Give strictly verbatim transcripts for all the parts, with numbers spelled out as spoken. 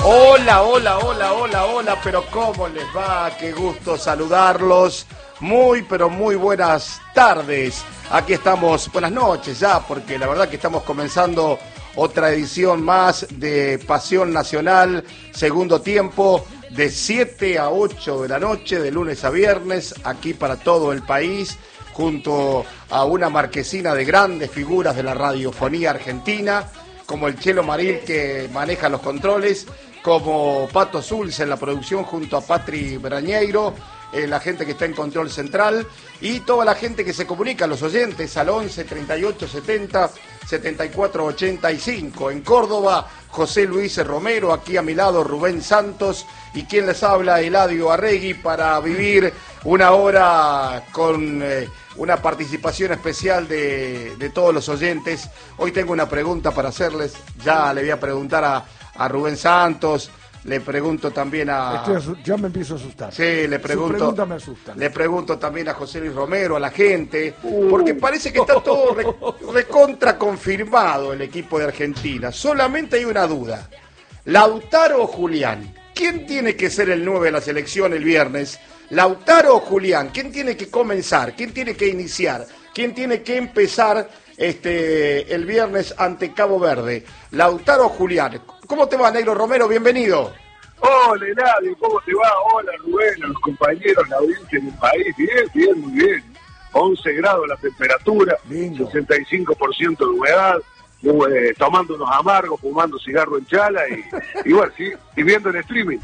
Hola, hola, hola, hola, hola, pero ¿cómo les va? Qué gusto saludarlos. Muy, pero muy buenas tardes. Aquí estamos, buenas noches ya, porque la verdad que estamos comenzando otra edición más de Pasión Nacional, segundo tiempo, de siete a ocho de la noche, de lunes a viernes, aquí para todo el país, junto a una marquesina de grandes figuras de la radiofonía argentina, como el Chelo Maril, que maneja los controles, como Pato Zulce en la producción junto a Patri Brañeiro, eh, la gente que está en control central y toda la gente que se comunica, los oyentes, al once, treinta y ocho, setenta, setenta y cuatro, ochenta y cinco. En Córdoba, José Luis Romero, aquí a mi lado Rubén Santos y quien les habla, Eladio Arregui, para vivir una hora con eh, una participación especial de, de todos los oyentes. Hoy tengo una pregunta para hacerles, ya le voy a preguntar a a Rubén Santos, le pregunto también a... Estoy ya me empiezo a asustar. Sí, le pregunto... Su pregunta me asusta. Le pregunto también a José Luis Romero, a la gente, porque parece que está todo re, recontra confirmado el equipo de Argentina. Solamente hay una duda. ¿Lautaro o Julián? ¿Quién tiene que ser el nueve de la selección el viernes? ¿Lautaro o Julián? ¿Quién tiene que comenzar? ¿Quién tiene que iniciar? ¿Quién tiene que empezar este el viernes ante Cabo Verde? ¿Lautaro o Julián? ¿Cómo te va, Negro Romero? Bienvenido. Hola, Eladio, ¿cómo te va? Hola, Rubén, a los compañeros, la audiencia del país. Bien, bien, muy bien. once grados la temperatura, Lindo. sesenta y cinco por ciento de humedad, eh, tomando unos amargos, fumando cigarro en chala y, y bueno, sí, y viendo en streaming.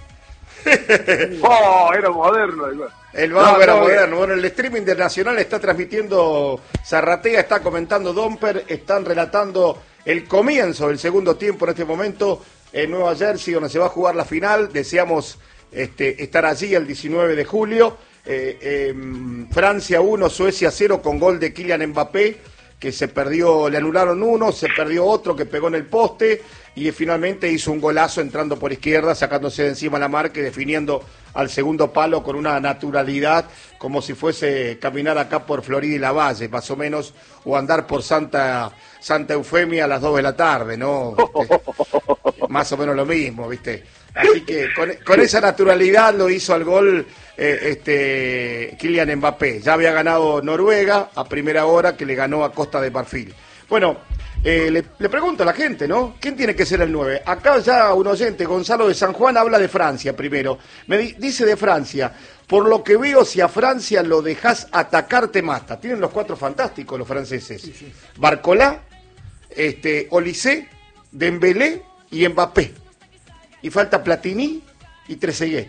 Oh, era moderno. El vago no, era no, moderno. Bueno, el streaming internacional está transmitiendo Zarratea, está comentando Domper, están relatando el comienzo del segundo tiempo en este momento en Nueva Jersey, donde se va a jugar la final. Deseamos este, estar allí el diecinueve de julio. Eh, eh, Francia uno, Suecia cero, con gol de Kylian Mbappé, que se perdió, le anularon uno, se perdió otro que pegó en el poste y finalmente hizo un golazo entrando por izquierda, sacándose de encima la marca y definiendo al segundo palo con una naturalidad como si fuese caminar acá por Florida y Lavalle, más o menos, o andar por Santa Santa Eufemia a las dos de la tarde, ¿no? ¿Viste? Más o menos lo mismo, ¿viste? Así que con, con esa naturalidad lo hizo al gol eh, este Kylian Mbappé. Ya había ganado Noruega a primera hora, que le ganó a Costa de Marfil. Bueno, eh, le, le pregunto a la gente, ¿no? ¿Quién tiene que ser el nueve? Acá ya un oyente, Gonzalo de San Juan, habla de Francia primero. Me di, dice de Francia, por lo que veo, si a Francia lo dejás atacar, te mata. Tienen los cuatro fantásticos los franceses. Sí, sí. Barcola, este, Olysée, Dembélé y Mbappé. Y falta Platini y Trezeguet.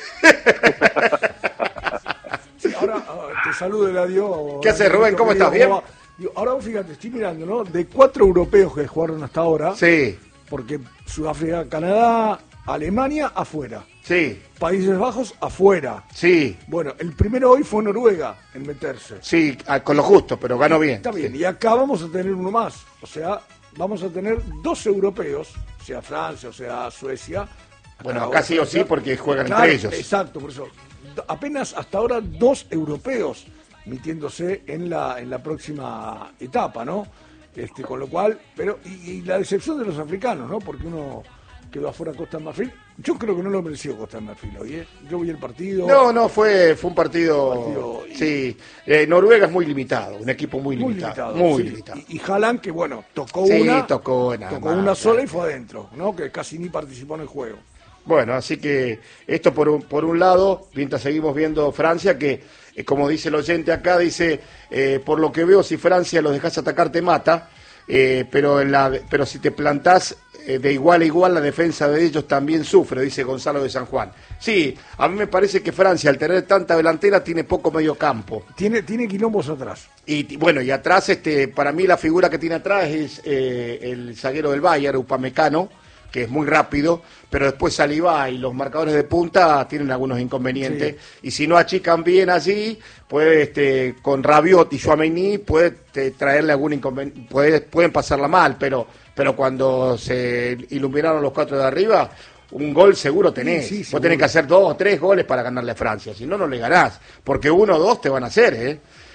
Sí, ahora uh, te saludo, Eladio. ¿Qué haces, Rubén? ¿Cómo estás? ¿Bien? Ahora fíjate, estoy mirando, ¿no? De cuatro europeos que jugaron hasta ahora. Sí. Porque Sudáfrica, Canadá, Alemania, afuera. Sí. Países Bajos, afuera. Sí. Bueno, el primero hoy fue Noruega en meterse. Sí, con lo justo, pero ganó bien. Está bien, sí. Y acá vamos a tener uno más. O sea, vamos a tener dos europeos, sea Francia o sea Suecia. Bueno, acá sí o sí porque juegan claro, entre ellos. Exacto, por eso. Apenas hasta ahora dos europeos metiéndose en la en la próxima etapa, ¿no? Este, con lo cual, pero y, y la decepción de los africanos, ¿no? Porque uno quedó afuera Costa de Marfil. Yo creo que no lo mereció Costa de Marfil hoy, ¿eh? Yo vi el partido. No, no, fue fue un partido. Un partido y, sí, eh, Noruega es muy limitado, un equipo muy, muy limitado. limitado muy sí. limitado. Y, y Haaland, que bueno, tocó sí, una. tocó una. Tocó más, una sola claro. Y fue adentro, ¿no? Que casi ni participó en el juego. Bueno, así que esto por un, por un lado, mientras seguimos viendo Francia, que eh, como dice el oyente acá, dice, eh, por lo que veo, si Francia los dejas atacar te mata, eh, pero, en la, pero si te plantás eh, de igual a igual, la defensa de ellos también sufre, dice Gonzalo de San Juan. Sí, a mí me parece que Francia, al tener tanta delantera, tiene poco medio campo. Tiene, tiene quilombos atrás. Y bueno, y atrás, este, para mí la figura que tiene atrás es eh, el zaguero del Bayern, Upamecano, que es muy rápido, pero después Saliba y los marcadores de punta tienen algunos inconvenientes, sí. Y si no achican bien allí, puede, este, con Rabiot y Tchouaméni, puede te, traerle algún inconveniente, puede, pueden pasarla mal, pero, pero cuando se iluminaron los cuatro de arriba, un gol seguro tenés, sí, sí, vos tenés que hacer dos o tres goles para ganarle a Francia, si no, no le ganás, porque uno o dos te van a hacer, ¿eh?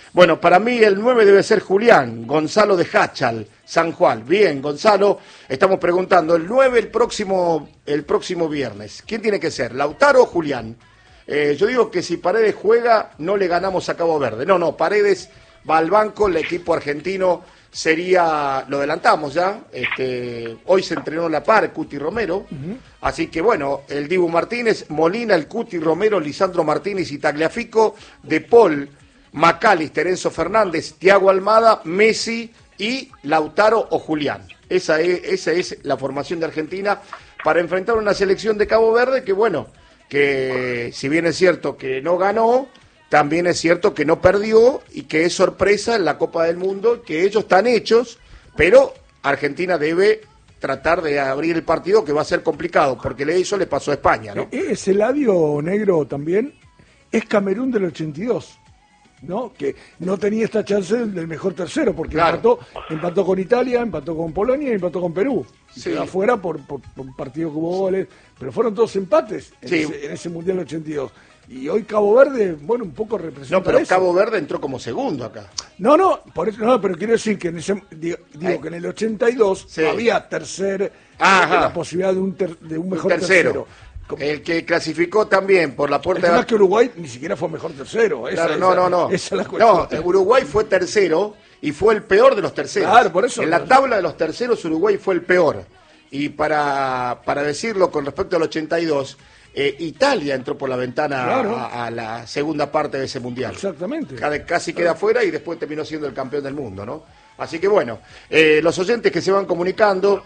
Bueno, para mí el nueve debe ser Julián, Gonzalo de Hachal, San Juan. Bien, Gonzalo, estamos preguntando, el nueve el próximo, el próximo viernes, ¿quién tiene que ser, Lautaro o Julián? Eh, yo digo que si Paredes juega, no le ganamos a Cabo Verde. No, no, Paredes va al banco, el equipo argentino sería, lo adelantamos ya, este, hoy se entrenó la par, Cuti Romero, uh-huh. Así que bueno, el Dibu Martínez, Molina, el Cuti Romero, Lisandro Martínez y Tagliafico, De Paul, McAllister, Enzo Fernández, Thiago Almada, Messi y Lautaro o Julián. Esa es, esa es la formación de Argentina para enfrentar una selección de Cabo Verde que bueno, que si bien es cierto que no ganó, también es cierto que no perdió y que es sorpresa en la Copa del Mundo, que ellos están hechos, pero Argentina debe tratar de abrir el partido, que va a ser complicado, porque eso le pasó a España, ¿no? Ese labio negro también es Camerún del ochenta y dos, ¿no? Que no tenía esta chance del mejor tercero, porque claro. empató, empató con Italia, empató con Polonia y empató con Perú. Sí. Quedó afuera por, por, por un partido que hubo goles, pero fueron todos empates en, sí. ese, en ese Mundial ochenta y dos. Y hoy Cabo Verde, bueno, un poco representa No, pero eso. Cabo Verde entró como segundo acá. No, no, por eso, no, pero quiero decir que en ese, digo, digo que en el ochenta y dos sí. había tercer, Ajá. la posibilidad de un, ter, de un mejor un tercero. tercero. El que clasificó también por la puerta de... de... que Uruguay ni siquiera fue mejor tercero. Esa, claro, no, esa, no, no. Esa es la cuestión. No, Uruguay fue tercero y fue el peor de los terceros. Claro, por eso. En la tabla de los terceros Uruguay fue el peor. Y para, para decirlo con respecto al ochenta y dos... Eh, Italia entró por la ventana claro. a, a la segunda parte de ese mundial. Exactamente. Casi, casi queda fuera y después terminó siendo el campeón del mundo, ¿no? Así que bueno, eh, los oyentes que se van comunicando,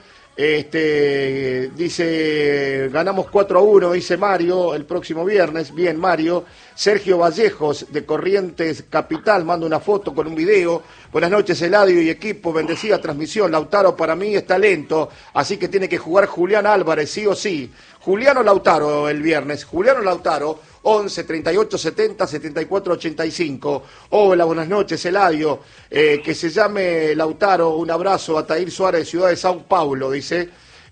este dice, ganamos cuatro a uno, dice Mario, el próximo viernes. Bien, Mario. Sergio Vallejos, de Corrientes Capital, manda una foto con un video. Buenas noches, Eladio y equipo, bendecida transmisión. Lautaro para mí es talento, así que tiene que jugar Julián Álvarez, sí o sí. Juliano Lautaro el viernes, Juliano Lautaro, once, treinta y ocho, setenta, setenta y cuatro, ochenta y cinco. Hola, buenas noches, Eladio. Eh, que se llame Lautaro, un abrazo a Tair Suárez, ciudad de Sao Paulo, dice.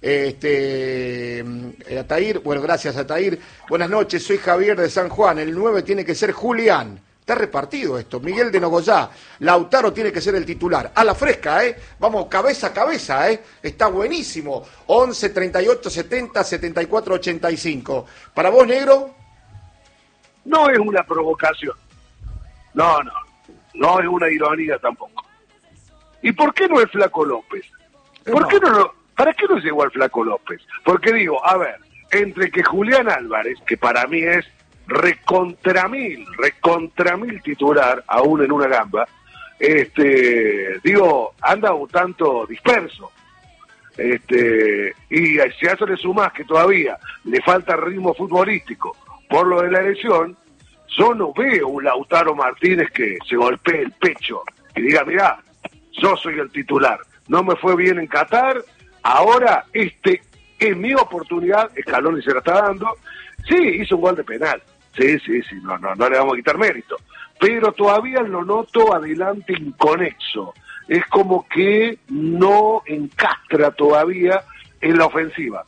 Este, eh, Atair, bueno, gracias a Atair. Buenas noches, soy Javier de San Juan. El nueve tiene que ser Julián. Está repartido esto. Miguel de Nogoyá. Lautaro tiene que ser el titular. A la fresca, ¿eh? Vamos, cabeza a cabeza, ¿eh? Está buenísimo. once, treinta y ocho, setenta, setenta y cuatro, ochenta y cinco. ¿Para vos, negro? No es una provocación. No, no. No es una ironía tampoco. ¿Y por qué no el Flaco López? ¿Por no. qué no lo... ¿Para qué no llegó al Flaco López? Porque digo, a ver, entre que Julián Álvarez, que para mí es recontramil, recontramil titular, aún en una gamba, este, digo, anda un tanto disperso. Este, y si a eso le sumás que todavía le falta ritmo futbolístico por lo de la elección, yo no veo un Lautaro Martínez que se golpee el pecho y diga, mirá, yo soy el titular, no me fue bien en Qatar, ahora este es mi oportunidad, Scaloni se la está dando. Sí, hizo un gol de penal, sí, sí, sí, no, no, no le vamos a quitar mérito, pero todavía lo noto adelante inconexo, es como que no encastra todavía en la ofensiva.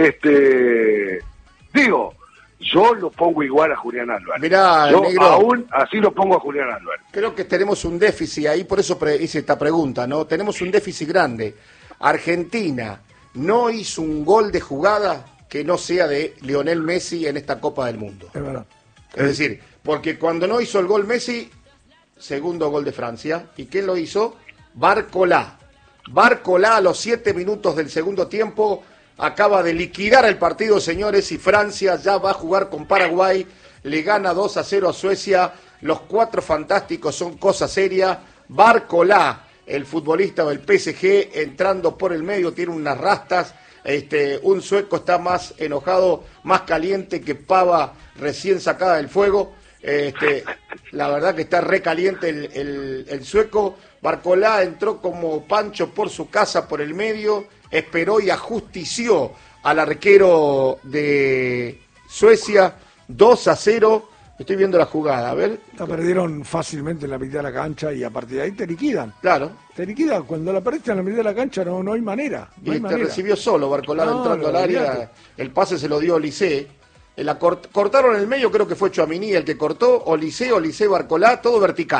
Este, digo, yo lo pongo igual a Julián Álvarez. Mirá, yo negro, aún así lo pongo a Julián Álvarez. Creo que tenemos un déficit ahí, por eso pre- hice esta pregunta, ¿no? Tenemos un déficit grande. Argentina no hizo un gol de jugada que no sea de Lionel Messi en esta Copa del Mundo. Es verdad. Es decir, porque cuando no hizo el gol Messi, segundo gol de Francia, ¿y quién lo hizo? Barcolá. Barcolá a los siete minutos del segundo tiempo acaba de liquidar el partido, señores, y Francia ya va a jugar con Paraguay, le gana dos a cero a Suecia, los cuatro fantásticos son cosa seria. Barcolá, el futbolista del P S G, entrando por el medio, tiene unas rastas, este, un sueco está más enojado, más caliente que pava recién sacada del fuego. Este, la verdad que está recaliente el, el, el sueco. Barcolá entró como Pancho por su casa por el medio, esperó y ajustició al arquero de Suecia, dos a cero. Estoy viendo la jugada, a ver. La perdieron fácilmente en la mitad de la cancha y a partir de ahí te liquidan. Claro. Te liquidan. Cuando la perdiste en la mitad de la cancha no, no hay manera. No y hay te manera. recibió solo Barcolá no, entrando al área. Olvidate. El pase se lo dio Olise. La cort- cortaron el medio, creo que fue Tchouaméni el que cortó. Olise, Olise, Barcolá, todo vertical.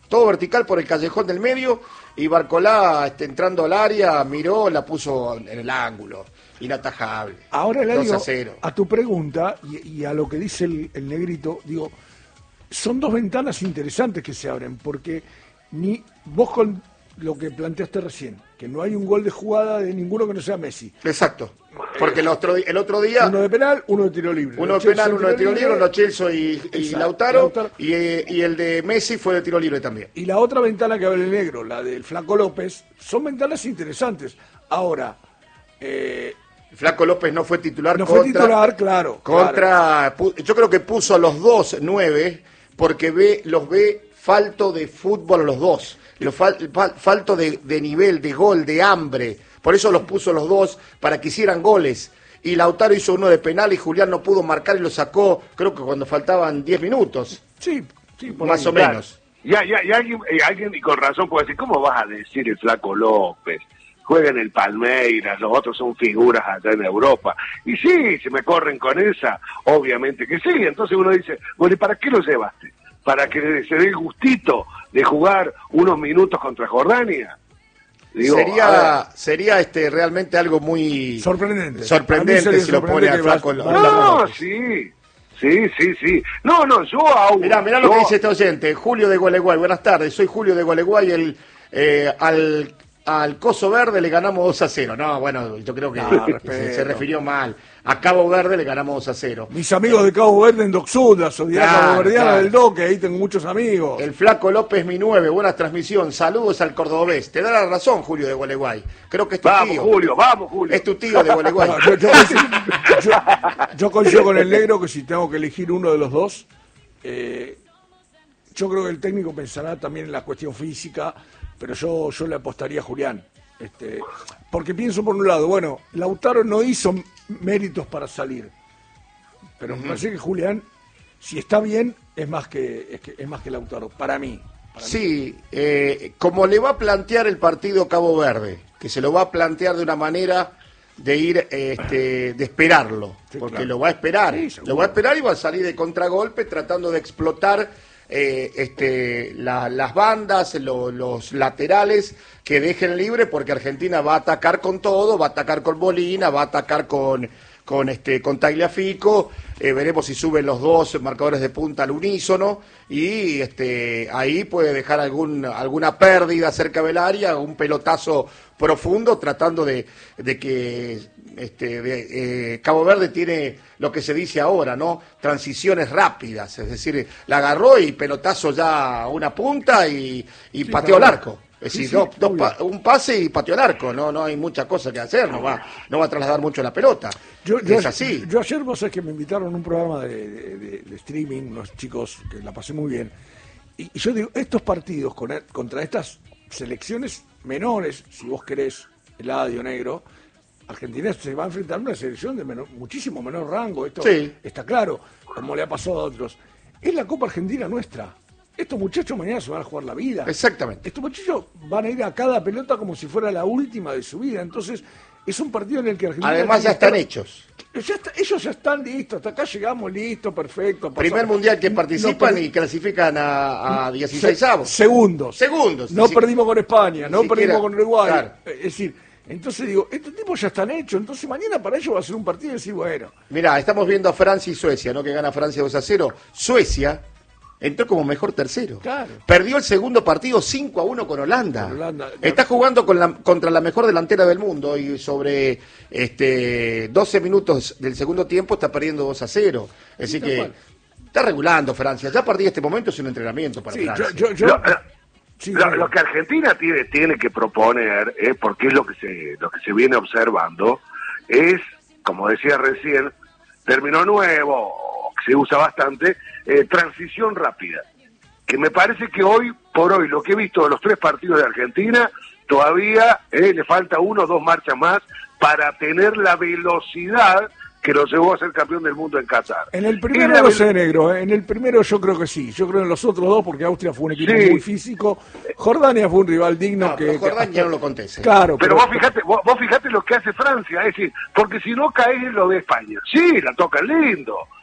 todo vertical por el callejón del medio, y Barcolá, este, entrando al área, miró, la puso en el ángulo. Inatajable. Ahora, Eladio, dos a cero. A tu pregunta y, y a lo que dice el, el negrito, digo, son dos ventanas interesantes que se abren, porque ni vos con lo que planteaste recién, que no hay un gol de jugada de ninguno que no sea Messi. Exacto. Porque el otro, el otro día... Uno de penal, uno de tiro libre. Uno de penal, uno de tiro libre, uno Chelsea y, y Lautaro, Lautaro. Y, y el de Messi fue de tiro libre también. Y la otra ventana que abre el negro, la del Flaco López, son ventanas interesantes. Ahora... Eh, Flaco López no fue titular. No contra, fue titular, claro. Contra, claro. Yo creo que puso a los dos nueve, porque ve, los ve falto de fútbol a los dos. Los fal, fal, falto de, de nivel, de gol, de hambre. Por eso los puso los dos, para que hicieran goles. Y Lautaro hizo uno de penal y Julián no pudo marcar y lo sacó, creo que cuando faltaban diez minutos. Sí, sí, por más ahí, o claro. menos. Ya, ya, ya alguien, eh, alguien y con razón puede decir, ¿cómo vas a decir el Flaco López? Juega en el Palmeiras, los otros son figuras allá en Europa. Y sí, si me corren con esa, obviamente que sí. Entonces uno dice, bueno, ¿y para qué lo llevaste? ¿Para que se dé el gustito de jugar unos minutos contra Jordania? Digo, sería sería este realmente algo muy sorprendente. Sorprendente si lo pone al Flaco López. No, sí. Sí, sí, sí. No, no, yo aún... Mirá, mirá yo... lo que dice este oyente. Julio de Gualeguay. Buenas tardes, soy Julio de Gualeguay. El, eh, al... Al Coso Verde le ganamos dos a cero. No, bueno, yo creo que no, se, se refirió mal. A Cabo Verde le ganamos dos a cero. Mis amigos de Cabo Verde en Docsud, la Zodiaca claro, Caboverdiana claro. del Doque, ahí tengo muchos amigos. El Flaco López, mi nueve, buena transmisión. Saludos al cordobés. Te da la razón, Julio de Gualeguay. Creo que es tu vamos, tío. Julio, vamos, Julio. Es tu tío de Gualeguay. No, yo, yo, yo, yo coincido con el negro que si tengo que elegir uno de los dos, eh, yo creo que el técnico pensará también en la cuestión física, pero yo, yo le apostaría a Julián. Este, porque pienso por un lado, bueno, Lautaro no hizo méritos para salir, pero uh-huh. me parece que Julián, si está bien, es más que es, que, es más que Lautaro, para mí. Para sí, mí. Eh, como le va a plantear el partido Cabo Verde, que se lo va a plantear de una manera de ir, este, de esperarlo, sí, porque claro. lo va a esperar, sí, lo va a esperar y va a salir de contragolpe tratando de explotar Eh, este, la, las bandas, lo, los laterales que dejen libre, porque Argentina va a atacar con todo, va a atacar con Molina, va a atacar con con este con Tagliafico, eh, veremos si suben los dos marcadores de punta al unísono y este ahí puede dejar algún alguna pérdida cerca del área, un pelotazo profundo tratando de, de que este de, eh, Cabo Verde tiene lo que se dice ahora, ¿no? Transiciones rápidas, es decir, la agarró y pelotazo ya a una punta y, y sí, pateó el arco. Es decir, sí, sí, dos, dos pa un pase y pateó el arco, no no hay mucha cosa que hacer, no va no va a trasladar mucho la pelota. Yo, yo, es así. Yo ayer, vos sabés que me invitaron a un programa de, de, de, de streaming, unos chicos que la pasé muy bien, y, y yo digo, estos partidos con, contra estas selecciones menores, si vos querés, Eladio, negro, Argentina se va a enfrentar a una selección de menor, muchísimo menor rango, esto sí. está claro, como le ha pasado a otros. Es la Copa Argentina nuestra. Estos muchachos mañana se van a jugar la vida. Exactamente. Estos muchachos van a ir a cada pelota como si fuera la última de su vida. Entonces, es un partido en el que Argentina... Además ya están hechos. Ya está, ellos ya están listos. Hasta acá llegamos listos, perfecto. Primer mundial que participan no, y clasifican a, a dieciseisavos. Se, segundos. Segundos. No si perdimos con España, no siquiera, perdimos con Uruguay. Claro. Es decir, entonces digo, estos tipos ya están hechos. Entonces mañana para ellos va a ser un partido y decir, bueno... Mirá, estamos viendo a Francia y Suecia, ¿no? Que gana Francia dos a cero. Suecia... entró como mejor tercero. Claro. Perdió el segundo partido cinco a uno con Holanda. Con Holanda. Está jugando con la, contra la mejor delantera del mundo y sobre este doce minutos del segundo tiempo está perdiendo dos a cero. Así sí, que cual. está regulando Francia. Ya a partir de este momento es un entrenamiento para sí, Francia. Yo, yo, yo... Lo, sí, lo, lo que Argentina tiene, tiene que proponer, eh, porque es lo que se lo que se viene observando, es, como decía recién, término nuevo, que se usa bastante, eh, transición rápida, que me parece que hoy por hoy lo que he visto de los tres partidos de Argentina todavía eh, le falta uno o dos marchas más para tener la velocidad que lo llevó a ser campeón del mundo en Qatar. En el primero no sé, negro, ¿eh? En el primero yo creo que sí, yo creo en los otros dos porque Austria fue un equipo sí. muy físico, Jordania fue un rival digno no, que... Jordania que... no lo contés. ¿eh? Claro, pero, pero vos fijate, vos, vos fijate lo que hace Francia, es decir, porque si no caes en lo de España, sí, la tocan lindo,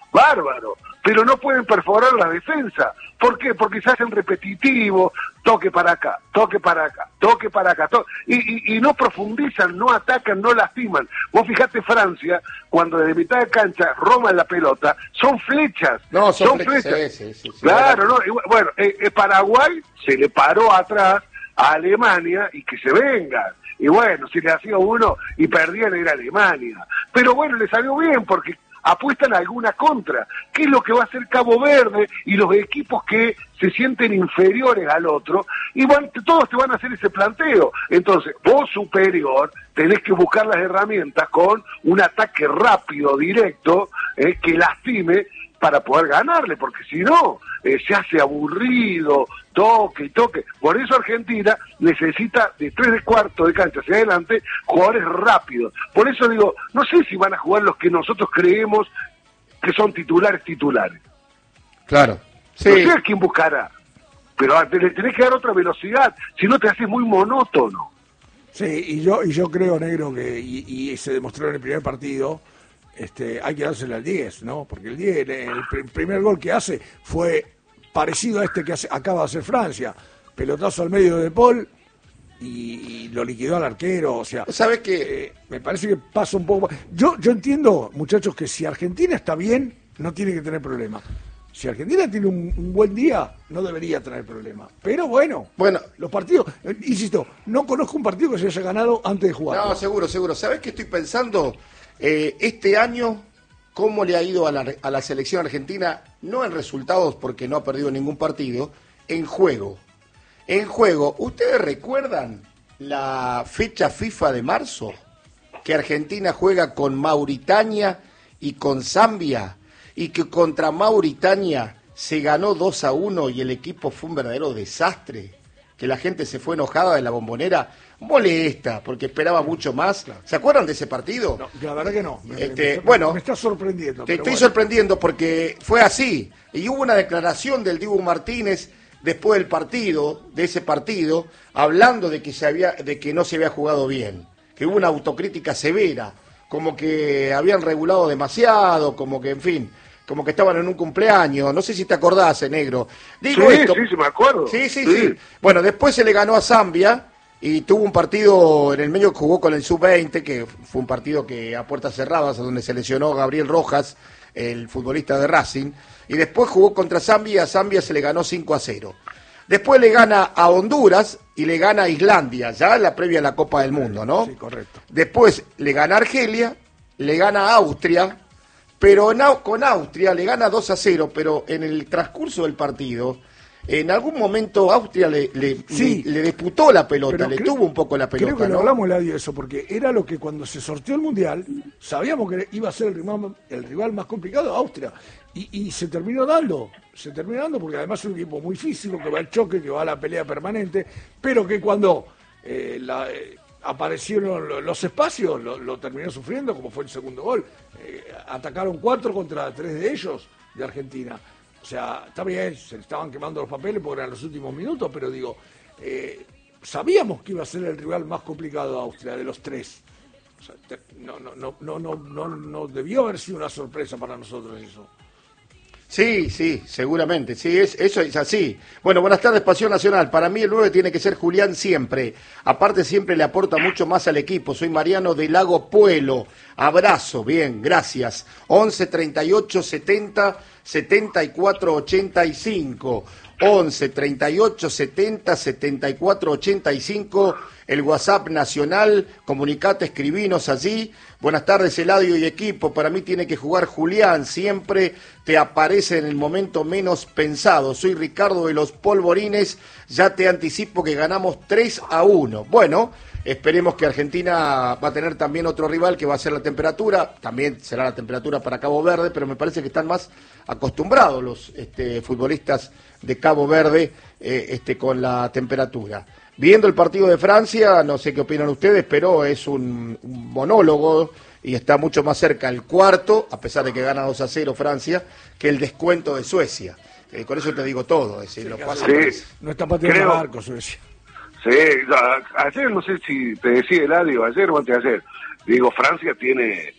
bárbaro, pero no pueden perforar la defensa. ¿Por qué? Porque se hacen repetitivos, toque para acá, toque para acá, toque para acá, to y, y, y no profundizan, no atacan, no lastiman. Vos fijate Francia, cuando desde mitad de cancha roban la pelota, son flechas. No, son, son flechas. flechas. Sí, sí, sí, claro, ¿no? Y, bueno, eh, eh, Paraguay se le paró atrás a Alemania y que se vengan. Y bueno, si le hacía uno y perdían era Alemania. Pero bueno, le salió bien porque apuestan a alguna contra. ¿Qué es lo que va a hacer Cabo Verde y los equipos que se sienten inferiores al otro? Y van, todos te van a hacer ese planteo. Entonces, vos superior tenés que buscar las herramientas con un ataque rápido, directo, eh, que lastime para poder ganarle, porque si no, eh, se hace aburrido, toque y toque. Por eso Argentina necesita de tres de cuarto de cancha hacia adelante jugadores rápidos. Por eso digo, no sé si van a jugar los que nosotros creemos que son titulares titulares. Claro. Sí. No sé a quién buscará, pero le tenés que dar otra velocidad, si no te haces muy monótono. Sí, y yo y yo creo, Negro, que y, y se demostró en el primer partido, este, hay que dárselo al diez, ¿no? Porque el diez, el, el primer gol que hace fue parecido a este que hace, acaba de hacer Francia. Pelotazo al medio de Paul y, y lo liquidó al arquero. O sea, ¿sabes qué? Eh, me parece que pasa un poco. Yo, yo entiendo, muchachos, que si Argentina está bien, no tiene que tener problema. Si Argentina tiene un, un buen día, no debería tener problema. Pero bueno, bueno, los partidos, eh, insisto, no conozco un partido que se haya ganado antes de jugar. No, seguro, seguro. ¿Sabes qué estoy pensando? Eh, este año, ¿cómo le ha ido a la, a la selección argentina? No en resultados, porque no ha perdido ningún partido, en juego. En juego, ¿ustedes recuerdan la fecha FIFA de marzo? Que Argentina juega con Mauritania y con Zambia, y que contra Mauritania se ganó dos a uno y el equipo fue un verdadero desastre, que la gente se fue enojada de la Bombonera, molesta, porque esperaba mucho más. Claro. ¿Se acuerdan de ese partido? No, la verdad que no. Me, este, me, bueno, me está sorprendiendo. Te estoy bueno. sorprendiendo porque fue así. Y hubo una declaración del Dibu Martínez después del partido, de ese partido, hablando de que, se había, de que no se había jugado bien, que hubo una autocrítica severa, como que habían regulado demasiado, como que, en fin, como que estaban en un cumpleaños. No sé si te acordás, eh, Negro. Digo sí, esto. sí, sí, me acuerdo. Sí, sí, sí, sí. Bueno, después se le ganó a Zambia y tuvo un partido en el medio que jugó con el sub veinte, que fue un partido que a puertas cerradas, donde se lesionó Gabriel Rojas, el futbolista de Racing, y después jugó contra Zambia y a Zambia se le ganó cinco a cero. Después le gana a Honduras y le gana a Islandia, ya en la previa a la Copa del Mundo, ¿no? Sí, correcto. Después le gana a Argelia, le gana a Austria, pero en, con Austria le gana dos a cero, pero en el transcurso del partido, en algún momento Austria le, le, sí, le, le disputó la pelota, le creo, tuvo un poco la pelota. Creo que ¿no? lo hablamos, Eladio, de eso, porque era lo que cuando se sorteó el Mundial, sabíamos que iba a ser el rival, el rival más complicado, Austria, y, y se terminó dando, se terminó dando porque además es un equipo muy físico, que va al choque, que va a la pelea permanente, pero que cuando eh, la, eh, aparecieron los espacios, lo, lo terminó sufriendo, como fue el segundo gol. Eh, atacaron cuatro contra tres de ellos, de Argentina. O sea, está bien, se le estaban quemando los papeles porque eran los últimos minutos, pero digo, eh, sabíamos que iba a ser el rival más complicado de Austria, de los tres. O sea, te, no, no, no, no, no, no, no debió haber sido una sorpresa para nosotros eso. Sí, sí, seguramente, sí, es, eso es así. Bueno, buenas tardes, Pasión Nacional. Para mí el nueve tiene que ser Julián siempre. Aparte siempre le aporta mucho más al equipo. Soy Mariano de Lago Puelo. Abrazo, bien, gracias. once treinta y ocho setenta setenta y cuatro ochenta y cinco. once treinta y ocho setenta setenta y cuatro ochenta y cinco. El WhatsApp nacional, comunicate, escribinos allí. Buenas tardes, Eladio y equipo. Para mí tiene que jugar Julián, siempre te aparece en el momento menos pensado. Soy Ricardo de los Polvorines, ya te anticipo que ganamos tres a uno. Bueno, esperemos que Argentina va a tener también otro rival que va a ser la temperatura. También será la temperatura para Cabo Verde, pero me parece que están más acostumbrados los este, futbolistas de Cabo Verde eh, este, con la temperatura. Viendo el partido de Francia, no sé qué opinan ustedes, pero es un, un monólogo y está mucho más cerca el cuarto, a pesar de que gana dos a cero Francia, que el descuento de Suecia. Eh, con eso te digo todo. Es decir, sí, lo pasa sí. No está pateando Creo... barco Suecia. Sí, ayer no sé si te decía Eladio, ayer o antes de ayer, digo, Francia tiene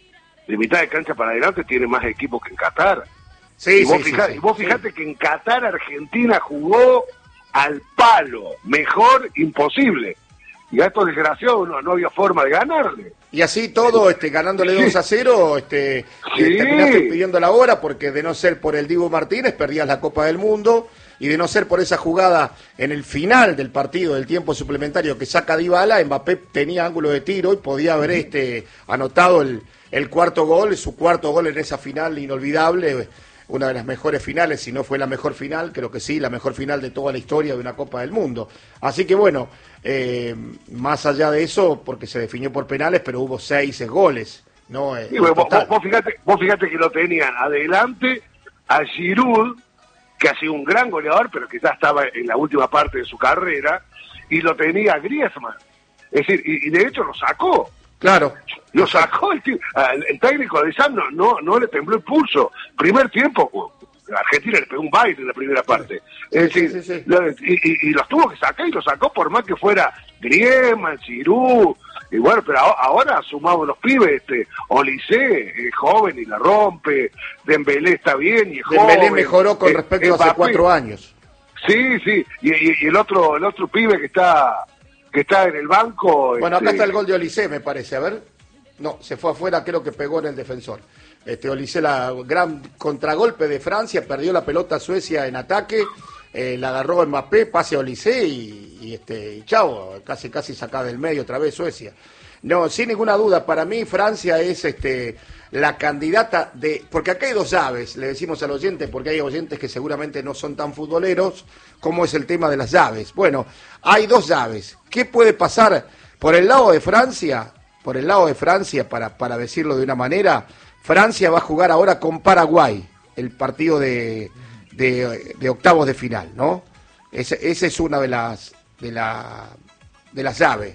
de mitad de cancha para adelante tiene más equipos que en Qatar. Sí, y vos, sí, fijá, sí, sí. y vos fijate que en Qatar Argentina jugó al palo, mejor imposible. Y a estos desgraciados no, no había forma de ganarle. Y así todo, este, ganándole Sí. dos a cero, este, Sí. eh, terminaste pidiendo la hora, porque de no ser por el Dibu Martínez, perdías la Copa del Mundo, y de no ser por esa jugada en el final del partido, del tiempo suplementario que saca Dybala, Mbappé tenía ángulo de tiro y podía haber este, anotado el, el cuarto gol, su cuarto gol en esa final inolvidable, una de las mejores finales, si no fue la mejor final, creo que sí, la mejor final de toda la historia de una Copa del Mundo. Así que bueno, eh, más allá de eso, porque se definió por penales, pero hubo seis goles, ¿no? Eh, Sí, vos, vos, total. vos fíjate, vos fíjate que lo tenían adelante a Giroud, que ha sido un gran goleador, pero que ya estaba en la última parte de su carrera, y lo tenía a Griezmann. Es decir, y, y de hecho lo sacó. Claro. Lo sacó el, tío, el, el técnico de Sam, no, no, no le tembló el pulso. Primer tiempo, Argentina le pegó un baile en la primera parte. Es Sí, decir, sí, sí, sí. lo- y, y, y los tuvo que sacar, y lo sacó por más que fuera Griezmann, Giroud, y bueno, pero a- ahora sumamos los pibes, este, Olise es joven y la rompe, Dembélé está bien y es joven. Dembélé mejoró con eh, respecto a hace Mbappé. cuatro años. Sí, sí, y, y- y el otro el otro pibe que está que está en el banco. Bueno, acá este, está el gol de Olise, me parece, a ver. No, se fue afuera, creo que pegó en el defensor. Este Olise, la gran contragolpe de Francia, perdió la pelota Suecia en ataque, eh, la agarró Mbappé, pase a Olise y, y este y chao, casi casi sacada del medio otra vez Suecia. No, sin ninguna duda, para mí Francia es este la candidata de... Porque acá hay dos llaves, le decimos al oyente, porque hay oyentes que seguramente no son tan futboleros, como es el tema de las llaves. Bueno, hay dos llaves. ¿Qué puede pasar por el lado de Francia? Por el lado de Francia, para, para decirlo de una manera, Francia va a jugar ahora con Paraguay, el partido de, de, de octavos de final, ¿no? Esa ese es una de las, de la, de las llaves.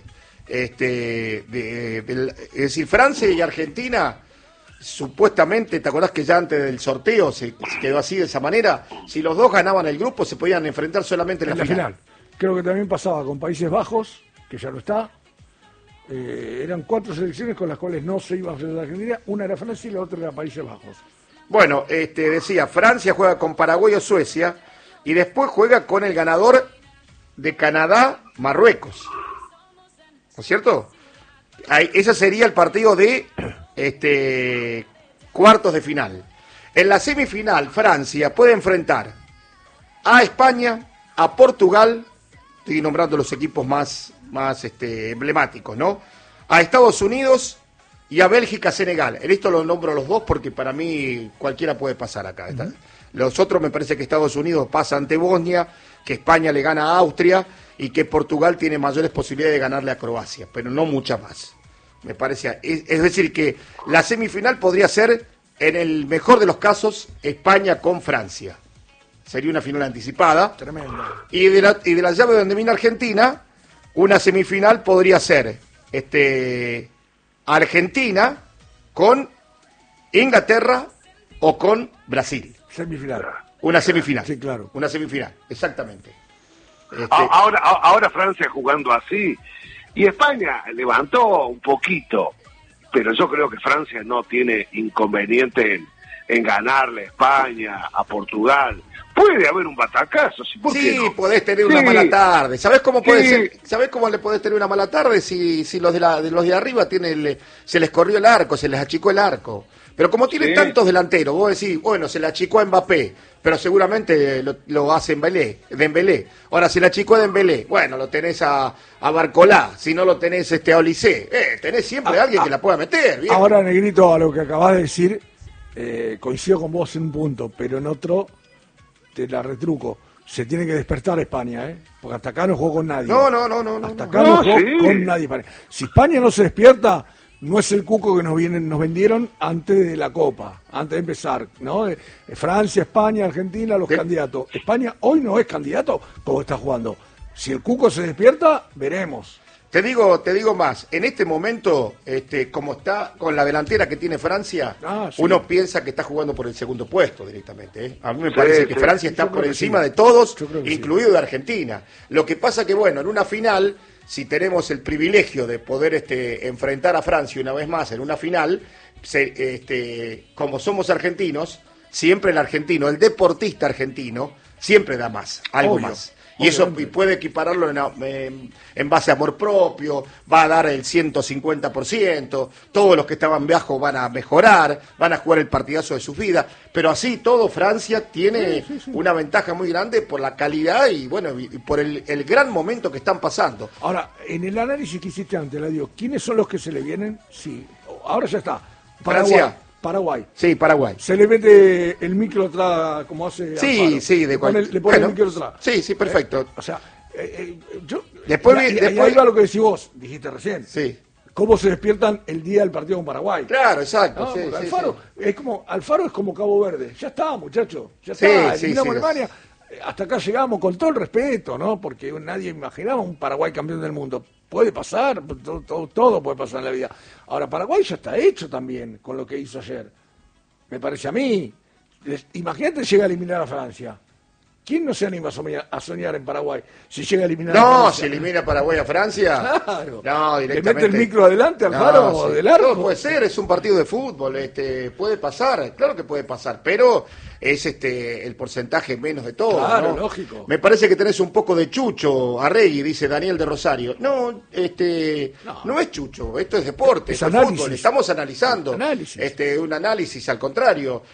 Este, de, de, es decir, Francia y Argentina, supuestamente, ¿te acordás que ya antes del sorteo se, se quedó así de esa manera? Si los dos ganaban el grupo, se podían enfrentar solamente en la, en la final. final. Creo que también pasaba con Países Bajos, que ya no está. Eh, eran cuatro selecciones con las cuales no se iba a enfrentar a Argentina. Una era Francia y la otra era Países Bajos. Bueno, este, decía, Francia juega con Paraguay o Suecia y después juega con el ganador de Canadá-Marruecos. ¿No es cierto? Ahí, ese sería el partido de este, cuartos de final. En la semifinal, Francia puede enfrentar a España, a Portugal, estoy nombrando los equipos más, más este, emblemáticos, ¿no? A Estados Unidos y a Bélgica-Senegal. En esto lo nombro los dos porque para mí cualquiera puede pasar acá. Uh-huh. Los otros me parece que Estados Unidos pasa ante Bosnia, que España le gana a Austria y que Portugal tiene mayores posibilidades de ganarle a Croacia, pero no muchas más. Me parece, es, es decir que la semifinal podría ser, en el mejor de los casos, España con Francia. Sería una final anticipada. Tremendo. Y de la, y de la llave donde viene Argentina, una semifinal podría ser este Argentina con Inglaterra o con Brasil. Semifinal. Una semifinal. Sí, claro. Una semifinal, exactamente. Este, A- Ahora, a- ahora Francia jugando así, y España levantó un poquito, pero yo creo que Francia no tiene inconveniente en, en ganarle a España, a Portugal. Puede haber un batacazo, ¿sí? ¿Por qué sí, no? podés tener Sí. una mala tarde. ¿Sabés cómo puede Sí. ser? ¿Sabés cómo le podés tener una mala tarde si, si los de la, de los de arriba tienen, le- se les corrió el arco, se les achicó el arco? Pero como tienen Sí. tantos delanteros, vos decís, bueno, se le achicó a Mbappé, pero seguramente lo, lo hace Dembélé, Dembélé. Ahora, se le achicó a Dembélé, bueno, lo tenés a, a Barcolá, si no lo tenés este, a Olise, eh, tenés siempre a, alguien que la pueda meter. Bien. Ahora, Negrito, a lo que acabas de decir, eh, coincido con vos en un punto, pero en otro te la retruco. Se tiene que despertar España, ¿eh? Porque hasta acá no jugó con nadie. No, no, no, no. no, Hasta no. acá No, no, jugó sí. con nadie. Si España no se despierta, no es el cuco que nos vienen, nos vendieron antes de la Copa, antes de empezar, ¿no? Eh, Francia, España, Argentina, los Sí. candidatos. España hoy no es candidato como está jugando. Si el cuco se despierta, veremos. Te digo, te digo más, en este momento, este, como está con la delantera que tiene Francia, Ah, sí. uno piensa que está jugando por el segundo puesto directamente. ¿eh? A mí me Sí, parece que sí. Francia está Yo por creo que encima sí. de todos, Yo creo que sí. incluido de Argentina. Lo que pasa que, bueno, en una final si tenemos el privilegio de poder este, enfrentar a Francia una vez más en una final, se, este, como somos argentinos, siempre el argentino, el deportista argentino, siempre da más, algo Obvio. más. Y eso puede equipararlo en, en, en base a amor propio, va a dar el ciento cincuenta por ciento, todos los que estaban bajo van a mejorar, van a jugar el partidazo de sus vidas, pero así todo Francia tiene sí, sí, sí. una ventaja muy grande por la calidad y bueno y por el, el gran momento que están pasando. Ahora, en el análisis que hiciste antes, la digo, ¿quiénes son los que se le vienen? Sí, ahora ya está. Paraguay. Francia. Paraguay. Sí, Paraguay. Se le mete el micro atrás, como hace Sí, Alfaro. sí, de le cual... pone, le pone bueno, el micro atrás. Sí, sí, perfecto. Eh, o sea, eh, eh, yo... Después, y, y, después... y ahí va lo que decís vos, dijiste recién. Sí. ¿Cómo se despiertan el día del partido con Paraguay? Claro, exacto. No, sí, sí, Alfaro, sí. es como, Alfaro es como Cabo Verde. Ya está, muchachos. Ya Sí, está. sí, Eliminamos sí, Alemania. Hasta acá llegamos con todo el respeto, ¿no? Porque nadie imaginaba un Paraguay campeón del mundo. Puede pasar, todo, todo, todo puede pasar en la vida. Ahora, Paraguay ya está hecho también con lo que hizo ayer. Me parece a mí. Imagínate llega a eliminar a Francia. ¿Quién no se anima a soñar, a soñar en Paraguay si llega a eliminar no, a Francia? No, si elimina Paraguay a Francia. Claro. No, directamente. ¿Le mete el micro adelante al faro no, sí. del arco? No, puede ser, es un partido de fútbol, este, puede pasar, claro que puede pasar, pero es este el porcentaje menos de todo. Claro, ¿no? lógico. Me parece que tenés un poco de chucho, Arregui, dice Daniel de Rosario. No, este, no, no es chucho, esto es deporte, es esto es fútbol, estamos analizando. Análisis. Este, un análisis al contrario.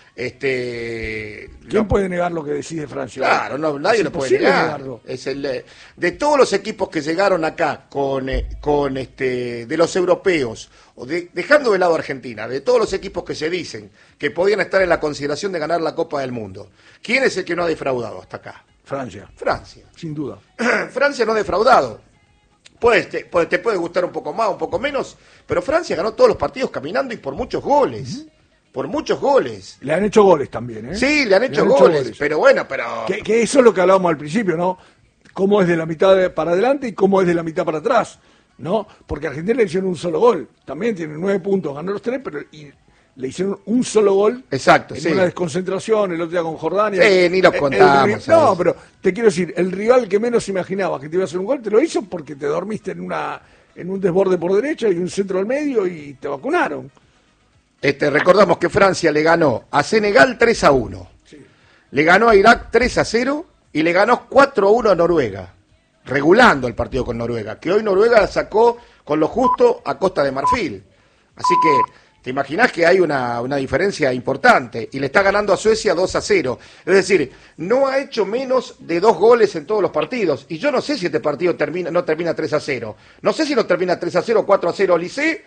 Este, ¿Quién no, puede negar lo que decide Francia? Claro, no, nadie lo puede negar. Negarlo. Es el de todos los equipos que llegaron acá con eh, con este de los europeos o de, dejando de lado Argentina, de todos los equipos que se dicen que podían estar en la consideración de ganar la Copa del Mundo, ¿quién es el que no ha defraudado hasta acá? Francia. Francia. Sin duda. Francia no ha defraudado. Pues te, pues te puede gustar un poco más, un poco menos, pero Francia ganó todos los partidos caminando y por muchos goles. Uh-huh. Por muchos goles. Le han hecho goles también, ¿eh? Sí, le han hecho, le han goles, hecho goles, pero bueno, pero... Que, que eso es lo que hablábamos al principio, ¿no? Cómo es de la mitad de, para adelante y cómo es de la mitad para atrás, ¿no? Porque a Argentina le hicieron un solo gol. También tiene nueve puntos, ganó los tres, pero y le hicieron un solo gol. Exacto, en sí. una desconcentración, el otro día con Jordania. Sí, ni lo contamos. El, el, no, pero te quiero decir, el rival que menos imaginabas que te iba a hacer un gol, te lo hizo porque te dormiste en una en un desborde por derecha y un centro al medio y te vacunaron. Este, recordamos que Francia le ganó a Senegal tres a uno, sí. Le ganó a Irak tres a cero y le ganó cuatro a uno a Noruega, regulando el partido con Noruega, que hoy Noruega sacó con lo justo a Costa de Marfil. Así que te imaginás que hay una, una diferencia importante y le está ganando a Suecia dos a cero. Es decir, no ha hecho menos de dos goles en todos los partidos. Y yo no sé si este partido termina, no termina tres a cero. No sé si no termina tres a cero o cuatro a cero Olise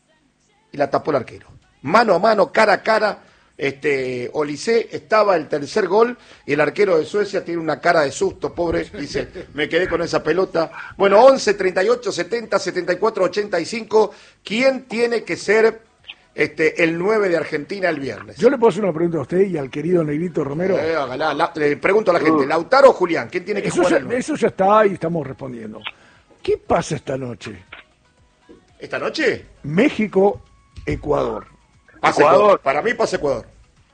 y la tapó el arquero. Mano a mano, cara a cara, este, Olise estaba el tercer gol y el arquero de Suecia tiene una cara de susto, pobre, dice, me quedé con esa pelota. Bueno, once, treinta y ocho, setenta, setenta y cuatro, ochenta y cinco, ¿quién tiene que ser este, el nueve de Argentina el viernes? Yo le puedo hacer una pregunta a usted y al querido Negrito Romero. Eh, la, la, le pregunto a la gente, ¿Lautaro o Julián? ¿Quién tiene que eso jugar? Ya, eso ya está y estamos respondiendo. ¿Qué pasa esta noche? ¿Esta noche? México, Ecuador. Pasa Ecuador. Ecuador. Para mí pasa Ecuador.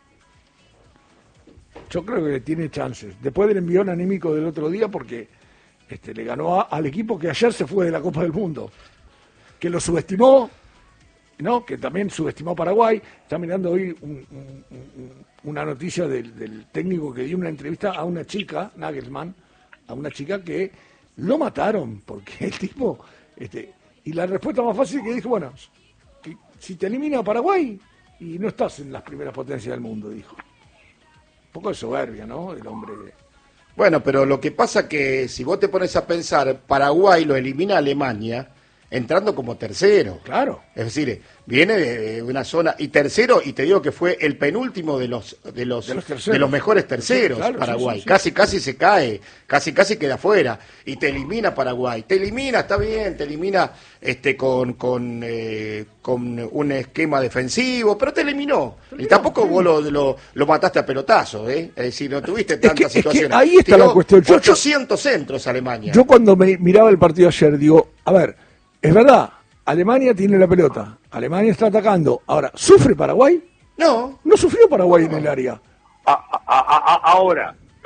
Yo creo que tiene chances. Después del envión anímico del otro día, porque este, le ganó a, al equipo que ayer se fue de la Copa del Mundo, que lo subestimó, ¿no? Que también subestimó a Paraguay. Está mirando hoy un, un, un, una noticia del, del técnico que dio una entrevista a una chica, Nagelsmann, a una chica que lo mataron, porque el tipo... Este, y la respuesta más fácil que dijo, bueno, si te elimina a Paraguay... y no estás en las primeras potencias del mundo, dijo. Un poco de soberbia, ¿no? El hombre... Bueno, pero lo que pasa que si vos te pones a pensar, Paraguay lo elimina a Alemania entrando como tercero. Claro. Es decir, viene de una zona... Y tercero, y te digo que fue el penúltimo de los de los, de los, de los mejores terceros, sí, claro, Paraguay. Sí, sí, sí. Casi, casi se cae, casi, casi queda fuera. Y te elimina Paraguay. Te elimina, está bien, te elimina este con con, eh, con un esquema defensivo, pero te eliminó. Y tampoco vos lo, lo, lo mataste a pelotazo, ¿eh? Es decir, no tuviste tantas es que, situaciones. Es que ahí está Tiró la cuestión. Yo, ochocientos centros Alemania. Yo cuando me miraba el partido ayer, digo, a ver, es verdad, Alemania tiene la pelota, Alemania está atacando. Ahora, ¿sufre Paraguay? No. No sufrió Paraguay no. en el área. A, a, a, ahora,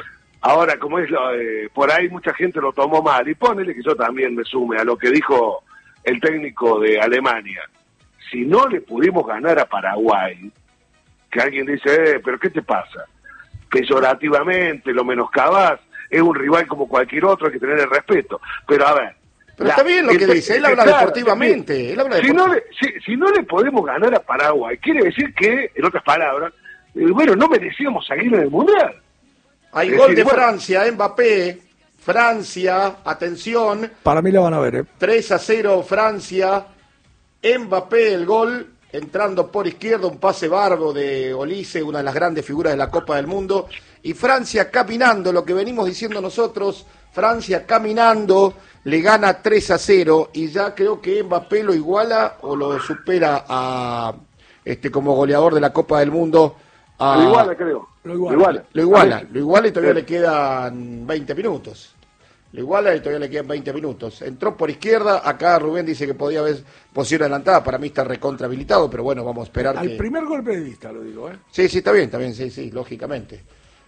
Ahora, como es, lo, eh, por ahí mucha gente lo tomó mal, y ponele que yo también me sume a lo que dijo el técnico de Alemania. Si no le pudimos ganar a Paraguay, que alguien dice, eh, pero ¿qué te pasa? Peyorativamente, lo menoscabás, es un rival como cualquier otro, hay que tener el respeto. Pero a ver... Pero la, está bien lo que el, dice, él habla claro, deportivamente. Él habla si, deportivamente. no le, si, si no le podemos ganar a Paraguay, quiere decir que, en otras palabras, eh, bueno, no merecíamos salir en el Mundial. Hay Es gol decir, de bueno, Francia, Mbappé, Francia, atención, Para mí la van a ver, ¿eh? tres a cero Francia, Mbappé el gol, entrando por izquierda, un pase barbo de Olise, una de las grandes figuras de la Copa del Mundo, y Francia caminando, lo que venimos diciendo nosotros, Francia caminando, le gana tres a cero, y ya creo que Mbappé lo iguala o lo supera a este como goleador de la Copa del Mundo. A, lo iguala, creo. Lo iguala. Lo iguala, lo iguala y todavía Sí. le quedan veinte minutos. Lo iguala y todavía le quedan veinte minutos. Entró por izquierda, acá Rubén dice que podía haber posición adelantada, para mí está recontra habilitado, pero bueno, vamos a esperar Al que... primer golpe de vista, lo digo, ¿eh? Sí, sí, está bien, está bien, sí, sí, lógicamente.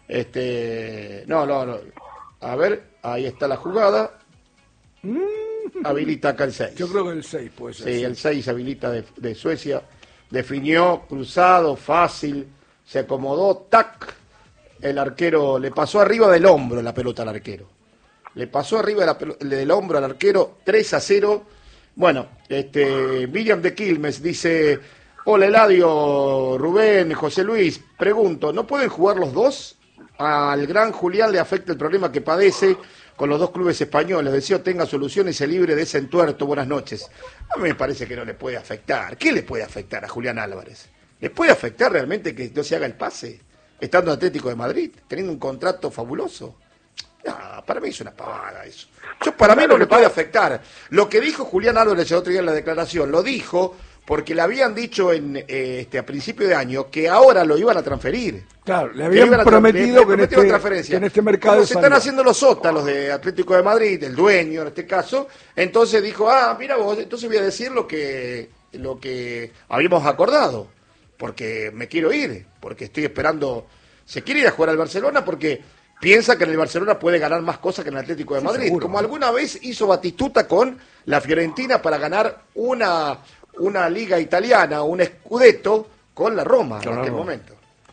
Este, no, no, no. A ver, ahí está la jugada. Habilita acá el seis. Yo creo que el seis puede ser. Sí, el seis habilita de, de Suecia. Definió, cruzado, fácil, se acomodó, tac. El arquero le pasó arriba del hombro la pelota al arquero. Le pasó arriba de la pelo- del hombro al arquero, tres a cero. Bueno, este, Miriam de Quilmes dice, hola Eladio, Rubén, José Luis, pregunto, ¿no pueden jugar los dos? Al gran Julián le afecta el problema que padece con los dos clubes españoles. Deseo tenga solución y se libre de ese entuerto. Buenas noches. A mí me parece que no le puede afectar. ¿Qué le puede afectar a Julián Álvarez? ¿Le puede afectar realmente que no se haga el pase? Estando en Atlético de Madrid, teniendo un contrato fabuloso. No, para mí es una pavada eso. Yo, para mí no le puede afectar. Lo que dijo Julián Álvarez el otro día en la declaración, lo dijo porque le habían dicho en eh, este a principio de año que ahora lo iban a transferir. Claro, le Que habían iban a tra- prometido le- que, en prometieron este, transferencia. que en este mercado Como se están salió. haciendo los sotas, los de Atlético de Madrid, el dueño en este caso, entonces dijo, ah, mira vos, entonces voy a decir lo que, lo que habíamos acordado, porque me quiero ir, porque estoy esperando, se quiere ir a jugar al Barcelona porque piensa que en el Barcelona puede ganar más cosas que en el Atlético de Sí, Madrid, seguro. como alguna vez hizo Batistuta con la Fiorentina para ganar una, una liga italiana, un Scudetto con la Roma Con en la aquel Roma. momento.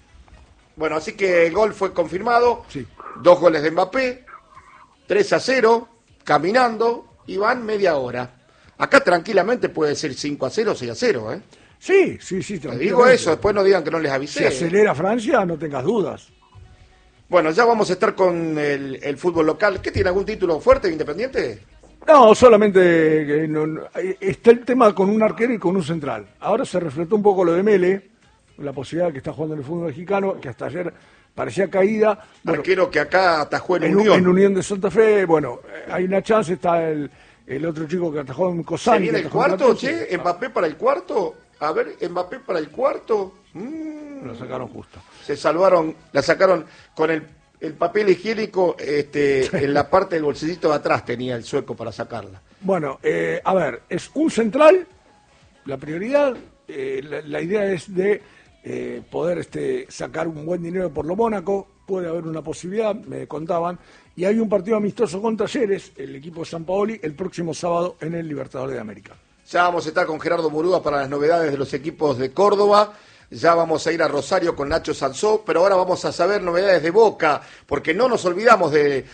Bueno, así que el gol fue confirmado, Sí. dos goles de Mbappé, tres a cero, caminando, y van media hora. Acá tranquilamente puede ser cinco a cero, seis a cero, ¿eh? Sí, sí, sí. Te digo tranquilamente. eso, después no digan que no les Si avisé. acelera Francia, no tengas dudas. Bueno, ya vamos a estar con el, el fútbol local. ¿Qué tiene algún título fuerte de Independiente? No, solamente que no- no- está el tema con un arquero y con un central. Ahora se reflotó un poco lo de Mele, la posibilidad que está jugando en el fútbol mexicano, que hasta ayer parecía caída. Bueno, Arquero que acá atajó en, en, Unión. en Unión de Santa Fe, bueno, eh, hay una chance, está el, el otro chico que atajó en ¿Se Cosani. viene que el atajó en cuarto, Platense. che? ¿Mbappé para el cuarto? A ver, Mbappé para el cuarto. Mm. Lo sacaron justo. Se salvaron, la sacaron con el, el papel higiénico este, en la parte del bolsillito de atrás tenía el sueco para sacarla. Bueno, eh, a ver, es un central, la prioridad, eh, la, la idea es de eh, poder este, sacar un buen dinero por lo Mónaco, puede haber una posibilidad, me contaban, y hay un partido amistoso con Talleres, el equipo de San Paoli, el próximo sábado en el Libertadores de América. Ya vamos a estar con Gerardo Murúa para las novedades de los equipos de Córdoba. Ya vamos a ir a Rosario con Nacho Sansó, pero ahora vamos a saber novedades de Boca, porque no nos olvidamos de,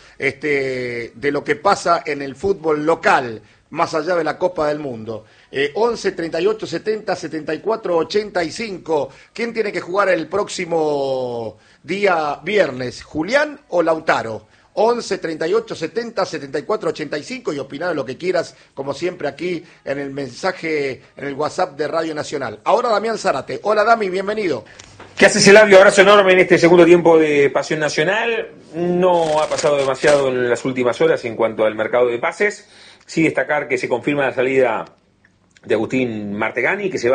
este, de lo que pasa en el fútbol local, más allá de la Copa del Mundo. Eh, once, treinta y ocho, setenta, setenta y cuatro, ochenta y cinco. ¿Quién tiene que jugar el próximo día viernes? ¿Julián o Lautaro? once, treinta y ocho, setenta, setenta y cuatro, ochenta y cinco y opinar de lo que quieras, como siempre aquí en el mensaje, en el WhatsApp de Radio Nacional. Ahora Damián Zárate. Hola Dami, bienvenido. ¿Qué haces, Eladio? Abrazo enorme en este segundo tiempo de Pasión Nacional. No ha pasado demasiado en las últimas horas en cuanto al mercado de pases. Sí destacar que se confirma la salida de Agustín Martegani, que se va